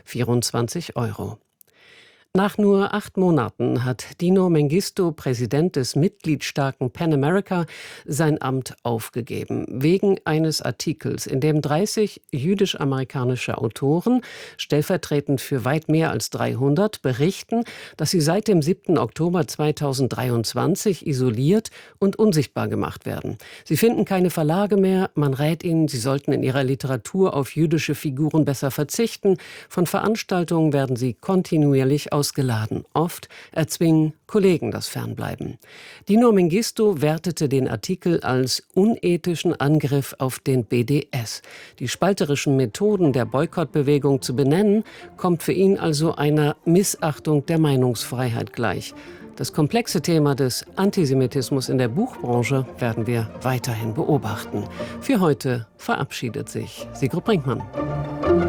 24 €. Nach nur 8 Monaten hat Dino Mengistu, Präsident des mitgliedsstarken PEN America, sein Amt aufgegeben, wegen eines Artikels, in dem 30 jüdisch-amerikanische Autoren, stellvertretend für weit mehr als 300, berichten, dass sie seit dem 7. Oktober 2023 isoliert und unsichtbar gemacht werden. Sie finden keine Verlage mehr, man rät ihnen, sie sollten in ihrer Literatur auf jüdische Figuren besser verzichten, von Veranstaltungen werden sie kontinuierlich ausgeladen. Oft erzwingen Kollegen das Fernbleiben. Dino Mengistu wertete den Artikel als unethischen Angriff auf den BDS. Die spalterischen Methoden der Boykottbewegung zu benennen, kommt für ihn also einer Missachtung der Meinungsfreiheit gleich. Das komplexe Thema des Antisemitismus in der Buchbranche werden wir weiterhin beobachten. Für heute verabschiedet sich Sigrid Brinkmann.